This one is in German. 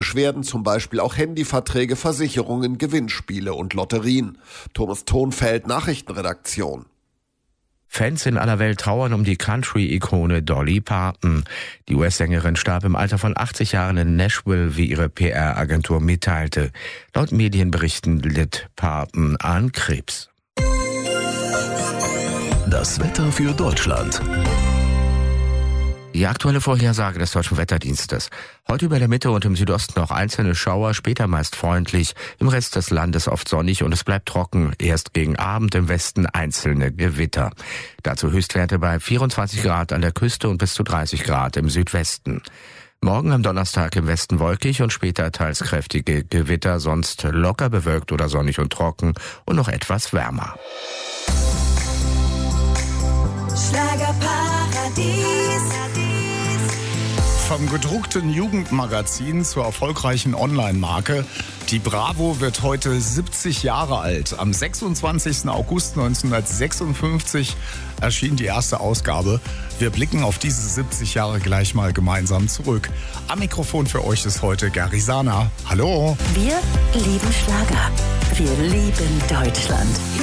Beschwerden zum Beispiel auch Handyverträge, Versicherungen, Gewinnspiele und Lotterien. Thomas Thonfeld, Nachrichtenredaktion. Fans in aller Welt trauern um die Country-Ikone Dolly Parton. Die US-Sängerin starb im Alter von 80 Jahren in Nashville, wie ihre PR-Agentur mitteilte. Laut Medienberichten litt Parton an Krebs. Das Wetter für Deutschland. Die aktuelle Vorhersage des Deutschen Wetterdienstes. Heute über der Mitte und im Südosten noch einzelne Schauer, später meist freundlich, im Rest des Landes oft sonnig und es bleibt trocken. Erst gegen Abend im Westen einzelne Gewitter. Dazu Höchstwerte bei 24 Grad an der Küste und bis zu 30 Grad im Südwesten. Morgen am Donnerstag im Westen wolkig und später teils kräftige Gewitter, sonst locker bewölkt oder sonnig und trocken und noch etwas wärmer. Schlagerparadies. Vom gedruckten Jugendmagazin zur erfolgreichen Online-Marke. Die Bravo wird heute 70 Jahre alt. Am 26. August 1956 erschien die erste Ausgabe. Wir blicken auf diese 70 Jahre gleich mal gemeinsam zurück. Am Mikrofon für euch ist heute Gary Sana. Hallo! Wir lieben Schlager. Wir lieben Deutschland.